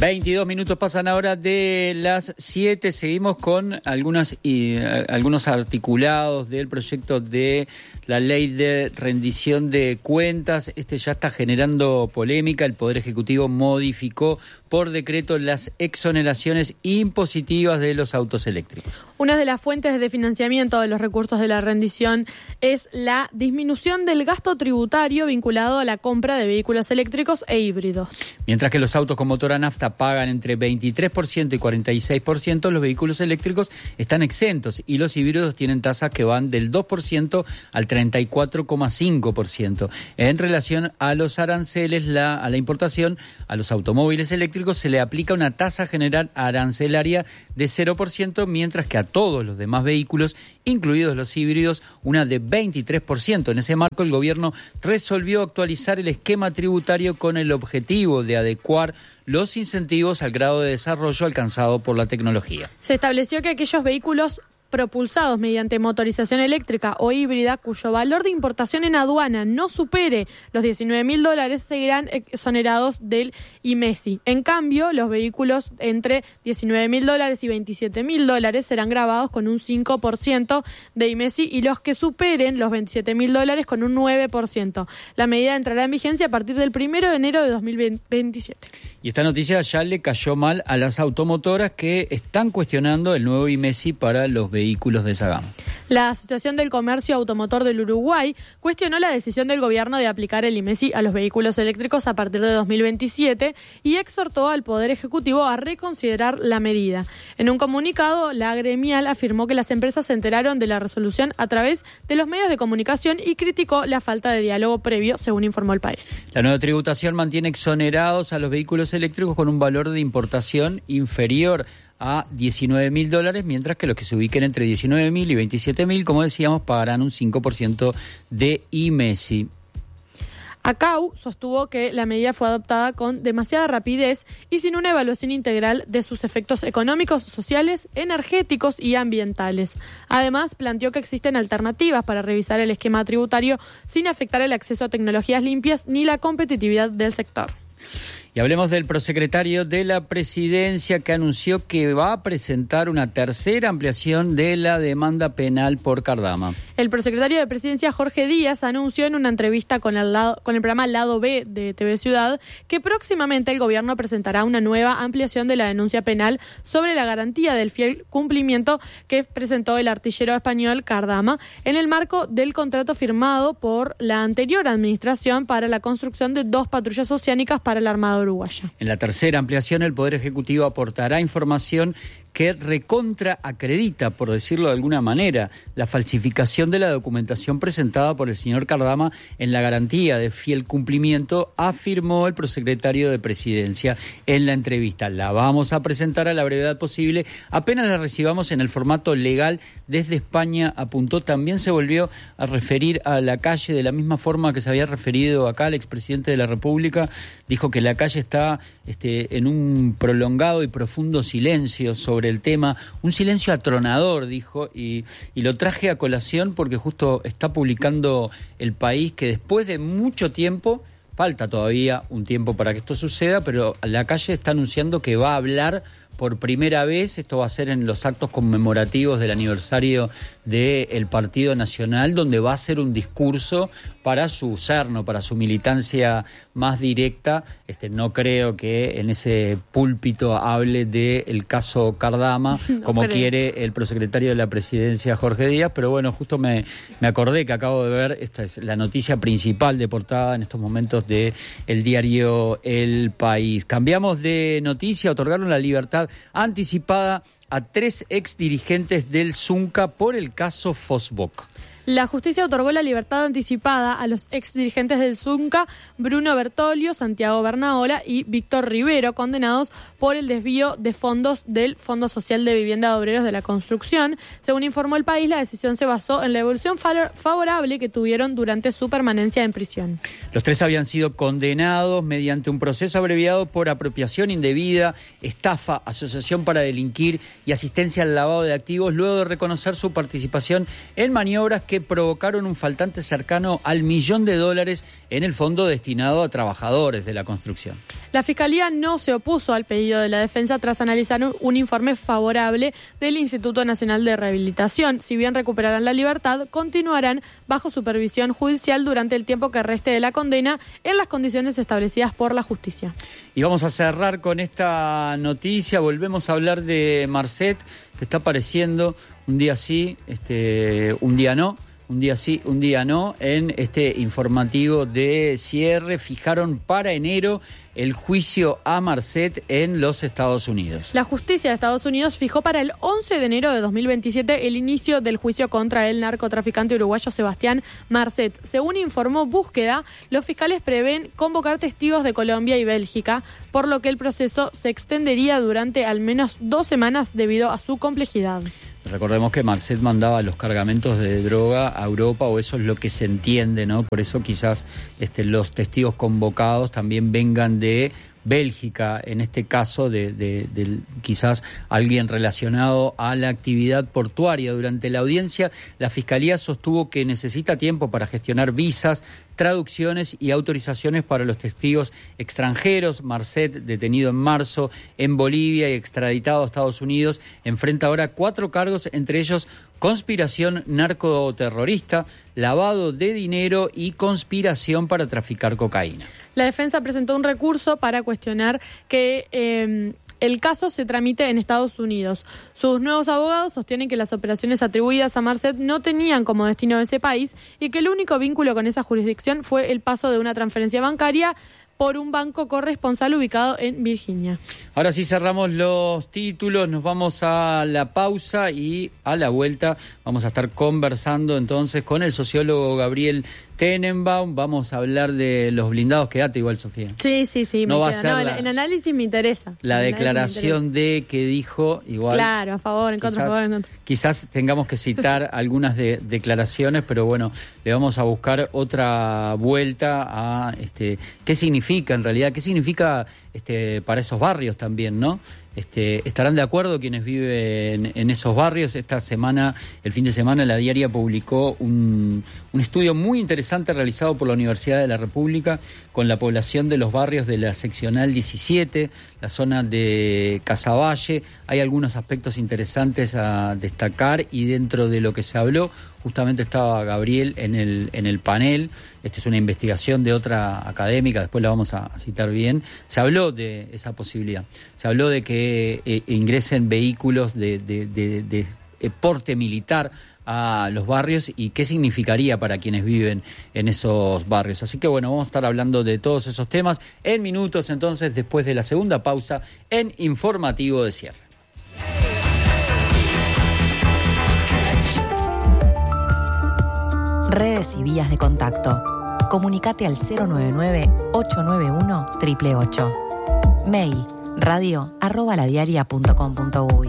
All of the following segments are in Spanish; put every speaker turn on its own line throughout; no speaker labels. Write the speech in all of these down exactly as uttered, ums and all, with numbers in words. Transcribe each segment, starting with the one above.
veintidós minutos pasan ahora de las siete. Seguimos con algunas y, algunos articulados del proyecto de la ley de rendición de cuentas. Este ya está generando polémica. El Poder Ejecutivo modificó por decreto las exoneraciones impositivas de los autos eléctricos.
Una de las fuentes de financiamiento de los recursos de la rendición es la disminución del gasto tributario vinculado a la compra de vehículos eléctricos e híbridos.
Mientras que los autos con motor a nafta pagan entre veintitrés por ciento y cuarenta y seis por ciento, los vehículos eléctricos están exentos y los híbridos tienen tasas que van del dos por ciento al treinta y cuatro coma cinco por ciento. En relación a los aranceles, la, a la importación, a los automóviles eléctricos se le aplica una tasa general arancelaria de cero por ciento, mientras que a todos los demás vehículos, incluidos los híbridos, una de veintitrés por ciento. En ese marco, el gobierno resolvió actualizar el esquema tributario con el objetivo de adecuar los incentivos al grado de desarrollo alcanzado por la tecnología.
Se estableció que aquellos vehículos propulsados mediante motorización eléctrica o híbrida cuyo valor de importación en aduana no supere los diecinueve mil dólares seguirán exonerados del I M E S I. En cambio, los vehículos entre diecinueve mil dólares y veintisiete mil dólares serán gravados con un cinco por ciento de I M E S I y los que superen los veintisiete mil dólares con un nueve por ciento. La medida entrará en vigencia a partir del primero de enero de dos mil veintisiete.
Y esta noticia ya le cayó mal a las automotoras que están cuestionando el nuevo I M E S I para los vehículos vehículos de esa gama.
La Asociación del Comercio Automotor del Uruguay cuestionó la decisión del gobierno de aplicar el I M E S I a los vehículos eléctricos a partir de dos mil veintisiete y exhortó al Poder Ejecutivo a reconsiderar la medida. En un comunicado, la gremial afirmó que las empresas se enteraron de la resolución a través de los medios de comunicación y criticó la falta de diálogo previo, según informó el país.
La nueva tributación mantiene exonerados a los vehículos eléctricos con un valor de importación inferior a diecinueve mil dólares, mientras que los que se ubiquen entre diecinueve mil y veintisiete mil, como decíamos, pagarán un cinco por ciento de I M E S I.
ACAU sostuvo que la medida fue adoptada con demasiada rapidez y sin una evaluación integral de sus efectos económicos, sociales, energéticos y ambientales. Además, planteó que existen alternativas para revisar el esquema tributario sin afectar el acceso a tecnologías limpias ni la competitividad del sector.
Y hablemos del prosecretario de la Presidencia, que anunció que va a presentar una tercera ampliación de la demanda penal por Cardama.
El prosecretario de Presidencia, Jorge Díaz, anunció en una entrevista con el, lado, con el programa Lado B de T V Ciudad que próximamente el gobierno presentará una nueva ampliación de la denuncia penal sobre la garantía del fiel cumplimiento que presentó el artillero español Cardama en el marco del contrato firmado por la anterior administración para la construcción de dos patrullas oceánicas para la Armada uruguaya.
En la tercera ampliación, el Poder Ejecutivo aportará información que recontra acredita, por decirlo de alguna manera, la falsificación de la documentación presentada por el señor Cardama en la garantía de fiel cumplimiento, afirmó el prosecretario de Presidencia en la entrevista. La vamos a presentar a la brevedad posible, apenas la recibamos en el formato legal desde España, apuntó. También se volvió a referir a la calle de la misma forma que se había referido acá al expresidente de la República. Dijo que la calle está este, en un prolongado y profundo silencio sobre el tema, un silencio atronador, dijo, y, y lo traje a colación porque justo está publicando El País que después de mucho tiempo, falta todavía un tiempo para que esto suceda, pero la calle está anunciando que va a hablar por primera vez. Esto va a ser en los actos conmemorativos del aniversario del Partido Nacional, donde va a ser un discurso para su cerno, para su militancia más directa. Este, no creo que en ese púlpito hable del caso Cardama, no como creo. Quiere el prosecretario de la Presidencia, Jorge Díaz, pero bueno, justo me, me acordé que acabo de ver, esta es la noticia principal de portada en estos momentos de el diario El País. Cambiamos de noticia, otorgaron la libertad anticipada a tres exdirigentes del Zunca por el caso Fosboc.
La justicia otorgó la libertad anticipada a los exdirigentes del Zunca, Bruno Bertolio, Santiago Bernaola y Víctor Rivero, condenados por el desvío de fondos del Fondo Social de Vivienda de Obreros de la Construcción. Según informó El País, la decisión se basó en la evolución favorable que tuvieron durante su permanencia en prisión.
Los tres habían sido condenados mediante un proceso abreviado por apropiación indebida, estafa, asociación para delinquir y asistencia al lavado de activos, luego de reconocer su participación en maniobras que provocaron un faltante cercano al millón de dólares en el fondo destinado a trabajadores de la construcción.
La Fiscalía no se opuso al pedido de la defensa tras analizar un, un informe favorable del Instituto Nacional de Rehabilitación. Si bien recuperarán la libertad, continuarán bajo supervisión judicial durante el tiempo que reste de la condena en las condiciones establecidas por la justicia.
Y vamos a cerrar con esta noticia. Volvemos a hablar de Marcet, que está apareciendo un día sí, este, un día no. Un día sí, un día no, en este informativo de cierre. Fijaron para enero el juicio a Marcet en los Estados Unidos.
La justicia de Estados Unidos fijó para el once de enero de dos mil veintisiete el inicio del juicio contra el narcotraficante uruguayo Sebastián Marcet. Según informó Búsqueda, los fiscales prevén convocar testigos de Colombia y Bélgica, por lo que el proceso se extendería durante al menos dos semanas debido a su complejidad.
Recordemos que Marcet mandaba los cargamentos de droga a Europa, o eso es lo que se entiende, ¿no? Por eso quizás este, los testigos convocados también vengan de Bélgica, en este caso de, de, de quizás alguien relacionado a la actividad portuaria. Durante la audiencia, la Fiscalía sostuvo que necesita tiempo para gestionar visas, traducciones y autorizaciones para los testigos extranjeros. Marcet, detenido en marzo en Bolivia y extraditado a Estados Unidos, enfrenta ahora cuatro cargos, entre ellos conspiración narcoterrorista, lavado de dinero y conspiración para traficar cocaína.
La defensa presentó un recurso para cuestionar que eh, el caso se tramite en Estados Unidos. Sus nuevos abogados sostienen que las operaciones atribuidas a Marcet no tenían como destino ese país y que el único vínculo con esa jurisdicción fue el paso de una transferencia bancaria por un banco corresponsal ubicado en Virginia.
Ahora sí cerramos los títulos, nos vamos a la pausa y a la vuelta vamos a estar conversando entonces con el sociólogo Gabriel Tenenbaum. Vamos a hablar de los blindados. Quédate igual, Sofía.
Sí, sí, sí.
No
me
va
queda.
a ser
no,
la,
en análisis me interesa.
La
en
declaración de que dijo igual.
Claro, a favor, en contra, a favor, en contra.
Quizás tengamos que citar algunas de, declaraciones, pero bueno, le vamos a buscar otra vuelta a este qué significa en realidad, qué significa este para esos barrios también, ¿no? Este, estarán de acuerdo quienes viven en esos barrios. Esta semana, el fin de semana, La Diaria publicó un, un estudio muy interesante realizado por la Universidad de la República con la población de los barrios de la seccional diecisiete, la zona de Casaballe. Hay algunos aspectos interesantes a destacar y dentro de lo que se habló, justamente estaba Gabriel en el, en el panel. Esta es una investigación de otra académica, después la vamos a citar bien. Se habló de esa posibilidad. Se habló de que eh, ingresen vehículos de, de, de, de, de porte militar a los barrios y qué significaría para quienes viven en esos barrios. Así que bueno, vamos a estar hablando de todos esos temas en minutos, entonces, después de la segunda pausa en Informativo de Cierre.
Redes y vías de contacto. Comunicate al cero nueve nueve, ocho nueve uno, ocho ocho ocho. Mail radio arroba ladiaria punto com punto uy.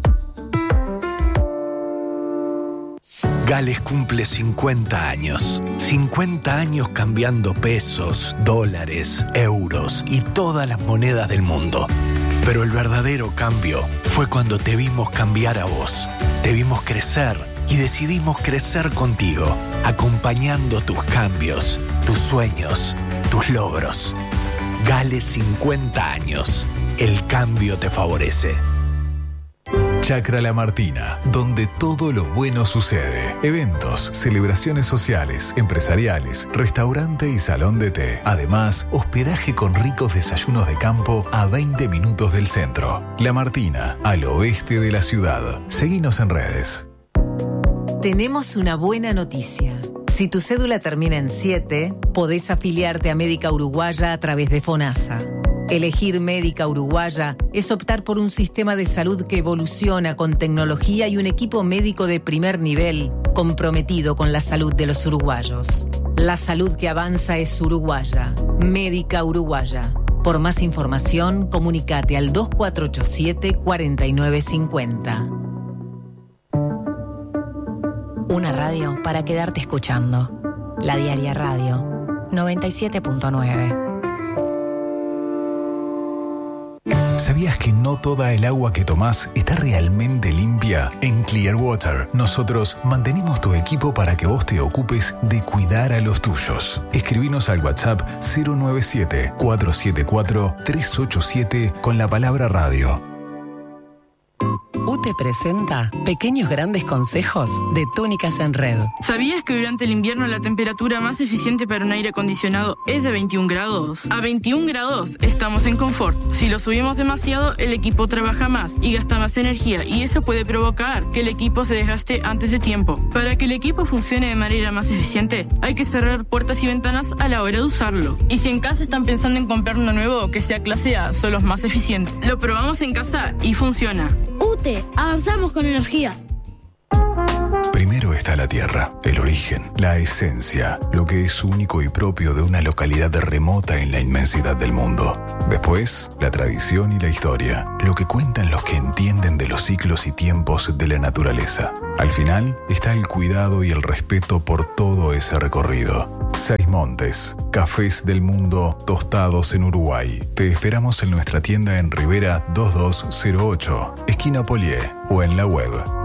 Gales cumple cincuenta años. cincuenta años cambiando pesos, dólares, euros y todas las monedas del mundo. Pero el verdadero cambio fue cuando te vimos cambiar a vos. Te vimos crecer y decidimos crecer contigo, acompañando tus cambios, tus sueños, tus logros. Gales cincuenta años. El cambio te favorece.
Chacra La Martina, donde todo lo bueno sucede. Eventos, celebraciones sociales, empresariales, restaurante y salón de té. Además, hospedaje con ricos desayunos de campo a veinte minutos del centro. La Martina, al oeste de la ciudad. Seguinos en redes.
Tenemos una buena noticia. Si tu cédula termina en siete, podés afiliarte a Médica Uruguaya a través de FONASA. Elegir Médica Uruguaya es optar por un sistema de salud que evoluciona con tecnología y un equipo médico de primer nivel comprometido con la salud de los uruguayos. La salud que avanza es uruguaya. Médica Uruguaya. Por más información, comunicate al dos cuatro ocho siete, cuatro nueve cinco cero. Una radio para quedarte escuchando. La Diaria Radio, noventa y siete punto nueve.
¿Sabías que no toda el agua que tomás está realmente limpia? En Clearwater, nosotros mantenemos tu equipo para que vos te ocupes de cuidar a los tuyos. Escribinos al WhatsApp cero nueve siete, cuatro siete cuatro, tres ocho siete con la palabra radio.
U T E presenta Pequeños Grandes Consejos de Túnicas en Red.
¿Sabías que durante el invierno la temperatura más eficiente para un aire acondicionado es de veintiún grados? A veintiún grados estamos en confort. Si lo subimos demasiado, el equipo trabaja más y gasta más energía, y eso puede provocar que el equipo se desgaste antes de tiempo. Para que el equipo funcione de manera más eficiente, hay que cerrar puertas y ventanas a la hora de usarlo. Y si en casa están pensando en comprar uno nuevo que sea clase A, son los más eficientes. Lo probamos en casa y funciona.
U T E, avanzamos con energía.
Primero está la tierra, el origen, la esencia, lo que es único y propio de una localidad remota en la inmensidad del mundo. Después, la tradición y la historia, lo que cuentan los que entienden de los ciclos y tiempos de la naturaleza. Al final está el cuidado y el respeto por todo ese recorrido. Seis Montes, cafés del mundo tostados en Uruguay. Te esperamos en nuestra tienda en Rivera dos dos cero ocho, esquina Polié, o en la web